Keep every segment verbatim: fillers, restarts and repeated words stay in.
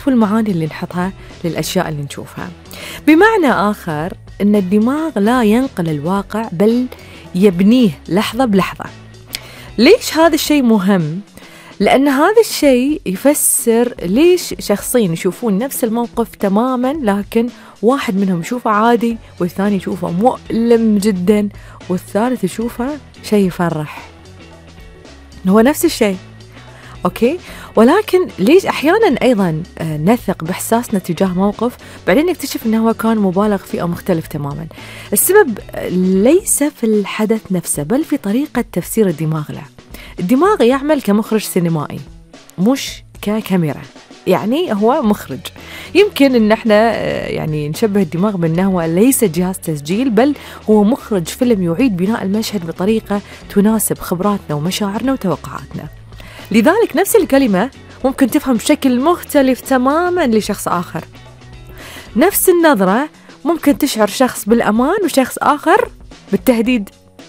الكلمات والمعاني اللي نحطها للأشياء اللي نشوفها. بمعنى آخر أن الدماغ لا ينقل الواقع بل يبنيه لحظة بلحظة. ليش هذا الشيء مهم؟ لأن هذا الشيء يفسر ليش شخصين يشوفون نفس الموقف تماما لكن واحد منهم يشوفه عادي والثاني يشوفه مؤلم جدا والثالث يشوفه شيء يفرح. هو نفس الشيء، أوكي؟ ولكن ليش أحيانا أيضا نثق بإحساسنا تجاه موقف بعدين نكتشف أنه هو كان مبالغ فيه أو مختلف تماما؟ السبب ليس في الحدث نفسه بل في طريقة تفسير الدماغ له. الدماغ يعمل كمخرج سينمائي مش ككاميرا، يعني هو مخرج. يمكن ان احنا يعني نشبه الدماغ بانه هو ليس جهاز تسجيل بل هو مخرج فيلم يعيد بناء المشهد بطريقة تناسب خبراتنا ومشاعرنا وتوقعاتنا. لذلك نفس الكلمة ممكن تفهم بشكل مختلف تماما لشخص آخر. نفس النظرة ممكن تشعر شخص بالأمان وشخص آخر بالتهديد.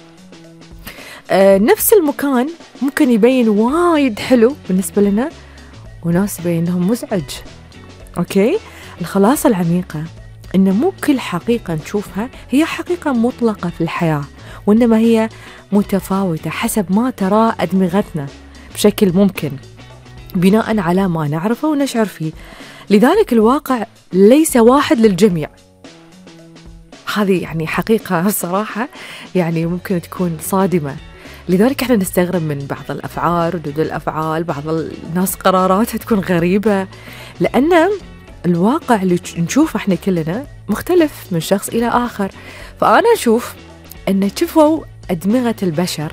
آه نفس المكان ممكن يبين وايد حلو بالنسبة لنا وناس يبين لهم مزعج. أوكي؟ الخلاصة العميقة إن مو كل حقيقة نشوفها هي حقيقة مطلقة في الحياة، وإنما هي متفاوتة حسب ما ترى أدمغتنا بشكل ممكن بناء على ما نعرفه ونشعر فيه. لذلك الواقع ليس واحد للجميع. هذه يعني حقيقة الصراحة يعني ممكن تكون صادمة. لذلك احنا نستغرب من بعض الأفعال ردود الأفعال، بعض الناس قراراتها تكون غريبة، لأن الواقع اللي نشوفه احنا كلنا مختلف من شخص إلى آخر. فأنا أشوف أن شوفوا أدمغة البشر،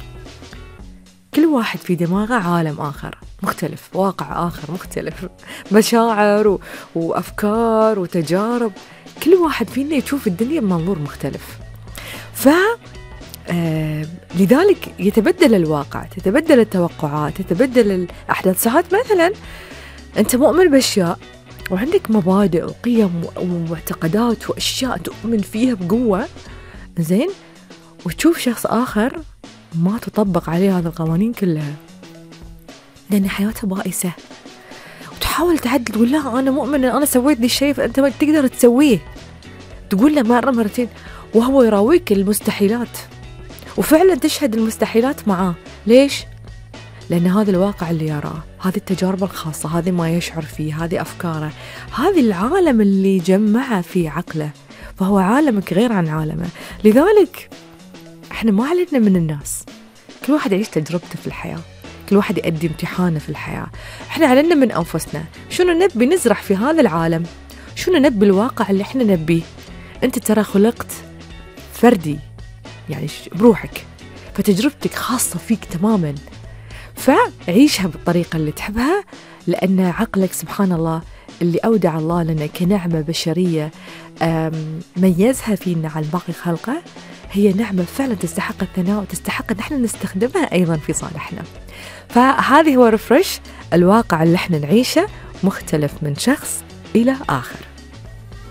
كل واحد في دماغه عالم آخر مختلف، واقع آخر مختلف، مشاعر و... وأفكار وتجارب. كل واحد فينا يشوف الدنيا بمنظور مختلف. ف آه لذلك يتبدل الواقع، تتبدل التوقعات، تتبدل الأحداث. ساعات مثلا أنت مؤمن بأشياء وعندك مبادئ وقيم ومعتقدات وأشياء تؤمن فيها بقوة، زين، وتشوف شخص آخر ما تطبق عليه هذه القوانين كلها لأن حياته بائسة، وتحاول تعدل تقول لا أنا مؤمن أنا سويت ذي الشيء فأنت ما تقدر تسويه، تقول له مرة مرتين وهو يراويك المستحيلات وفعلا تشهد المستحيلات معاه. ليش؟ لأن هذا الواقع اللي يراه، هذه التجارب الخاصة، هذه ما يشعر فيه، هذه أفكاره، هذه العالم اللي جمعه في عقله، فهو عالمك غير عن عالمه. لذلك احنا ما علينا من الناس، كل واحد يعيش تجربته في الحياة، كل واحد يؤدي امتحانه في الحياة. احنا علينا من أنفسنا شنو نبي نزرع في هذا العالم، شنو نبي الواقع اللي احنا نبيه. انت ترى خلقت فردي يعني بروحك، فتجربتك خاصة فيك تماما، فعيشها بالطريقة اللي تحبها، لأن عقلك سبحان الله اللي أودع الله لنا كنعمة بشرية ميزها فينا عن باقي خلقه، هي نعمة فعلا تستحق الثناء وتستحق أن احنا نستخدمها أيضا في صالحنا. فهذه هو ريفرش، الواقع اللي احنا نعيشه مختلف من شخص إلى آخر.